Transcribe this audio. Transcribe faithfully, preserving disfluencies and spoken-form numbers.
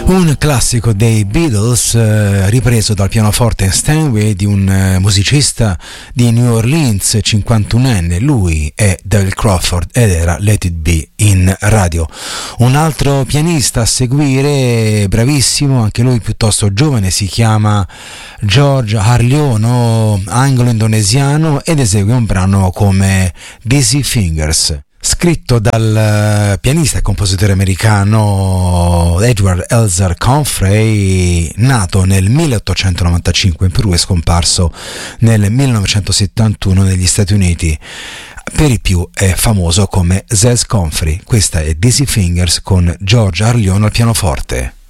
Un classico dei Beatles eh, ripreso dal pianoforte Steinway di un eh, musicista di New Orleans, cinquantunenne. Lui è David Crawford ed era Let It Be in radio. Un altro pianista a seguire, bravissimo, anche lui piuttosto giovane, si chiama George Harliono, anglo-indonesiano, ed esegue un brano come Dizzy Fingers, scritto dal pianista e compositore americano Edward Elzer Humphrey, nato nel milleottocentonovantacinque in Perù e scomparso nel millenovecentosettantuno negli Stati Uniti. Per i più è famoso come Zez Humphrey. Questa è Dizzy Fingers con George Harliono al pianoforte.